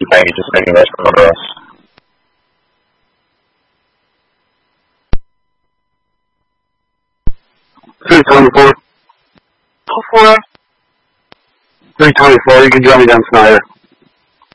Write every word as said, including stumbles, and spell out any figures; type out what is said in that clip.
Thank you. Just making this for us. three twenty-four. four. three twenty-four, you can join me down Snyder.